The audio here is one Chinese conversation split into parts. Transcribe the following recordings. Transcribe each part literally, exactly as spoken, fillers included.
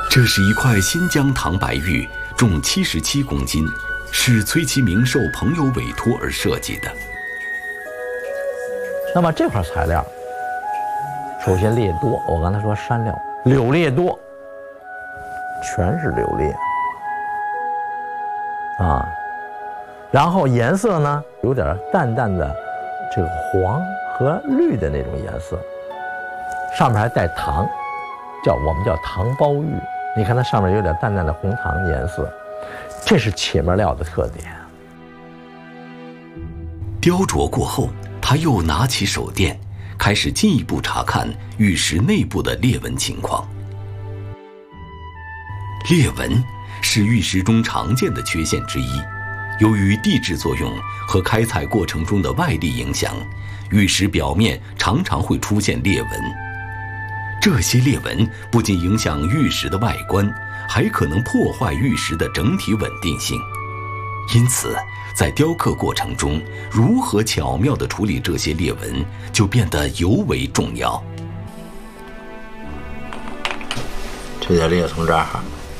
这是一块新疆唐白玉，重七十七公斤，是崔其明受朋友委托而设计的。 那么这块材料，首先裂多，我刚才说山料柳裂多，全是柳裂啊。然后颜色呢，有点淡淡的这个黄和绿的那种颜色，上面还带糖，叫我们叫糖包玉。你看它上面有点淡淡的红糖颜色，这是切面料的特点。 雕琢过后，他又拿起手电，开始进一步查看玉石内部的裂纹情况。裂纹是玉石中常见的缺陷之一，由于地质作用和开采过程中的外力影响，玉石表面常常会出现裂纹。这些裂纹不仅影响玉石的外观，还可能破坏玉石的整体稳定性。因此，在雕刻过程中，如何巧妙地处理这些裂纹，就变得尤为重要。 这些裂从这儿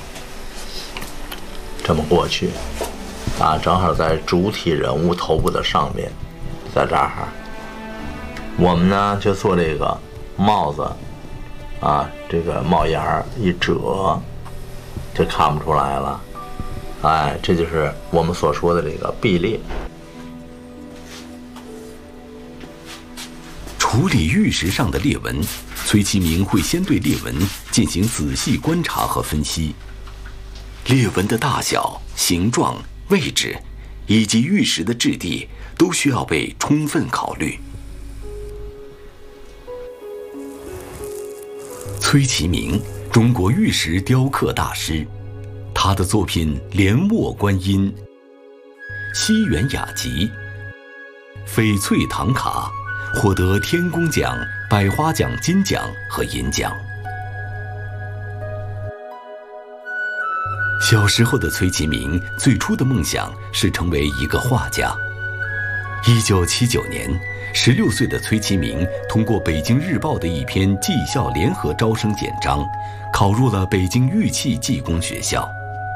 这么过去，啊，正好在主体人物头部的上面，在这儿，我们呢就做这个帽子，啊，这个帽檐儿一折，就看不出来了。哎，这就是我们所说的这个壁裂。 处理玉石上的裂纹，崔其明会先对裂纹进行仔细观察和分析。裂纹的大小、形状、位置，以及玉石的质地，都需要被充分考虑。崔其明，中国玉石雕刻大师。他的作品《莲卧观音》《西园雅集》《翡翠唐卡》获得天工奖、百花奖金奖和银奖。小时候的崔其明最初的梦想是成为一个画家。一九七九年，十六岁的崔其明通过北京日报的一篇技校联合招生简章，考入了北京玉器技工学校。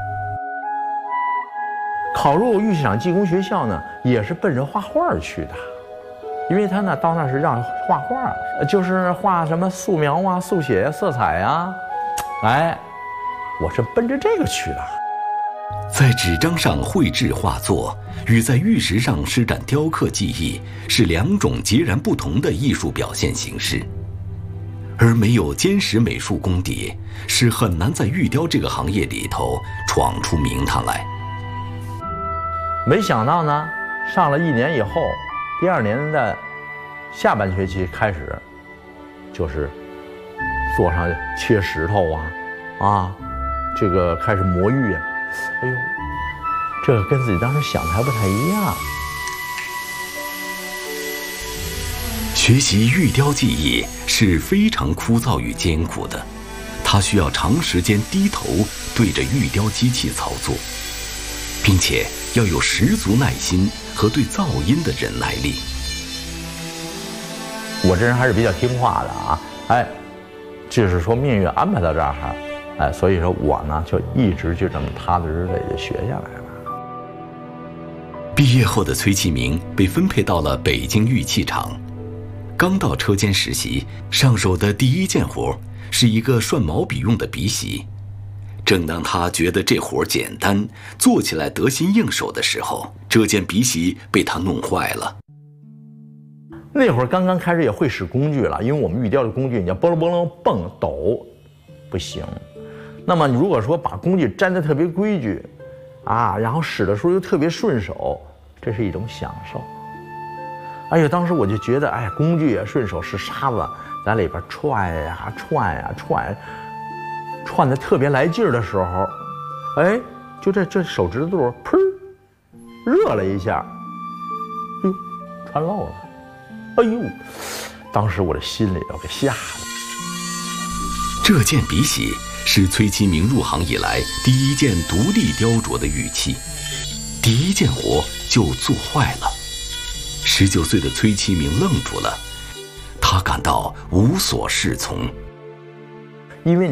考入玉器厂技工学校呢，也是奔着画画去的，因为他呢到那是让画画，就是画什么素描啊、速写、色彩啊，哎，我是奔着这个去的。 在纸张上绘制画作，与在玉石上施展雕刻技艺是两种截然不同的艺术表现形式，而没有坚实美术功底，是很难在玉雕这个行业里头闯出名堂来。 没想到呢，上了一年以后，第二年的下半学期开始，就是坐上切石头啊，啊，这个开始磨玉啊，哎呦，这个跟自己当时想的还不太一样。 学习玉雕技艺是非常枯燥与艰苦的，他需要长时间低头对着玉雕机器操作，并且要有十足耐心和对噪音的忍耐力。 我这人还是比较听话的啊，哎，就是说命运安排到这儿，哎，所以说我呢就一直就这么踏踏实实的就学下来了。 毕业后的崔其明被分配到了北京玉器厂，刚到车间实习，上手的第一件活是一个涮毛笔用的笔洗。正当他觉得这活简单，做起来得心应手的时候，这件笔洗被他弄坏了。 那会儿刚刚开始也会使工具了，因为我们玉雕的工具，你要拨楞拨楞蹦抖，不行。那么你如果说把工具粘得特别规矩，啊，然后使的时候又特别顺手，这是一种享受。哎呀，当时我就觉得，哎，工具也顺手，是沙子在里边串呀串呀串。串的特别来劲儿的时候，哎，就这这手指头砰热了一下，哟，穿漏了，哎呦，当时我这心里头给吓的。 这件笔洗是崔其明入行以来第一件独立雕琢的玉器，第一件活就做坏了。十九岁的崔其明愣住了，他感到无所适从， 因为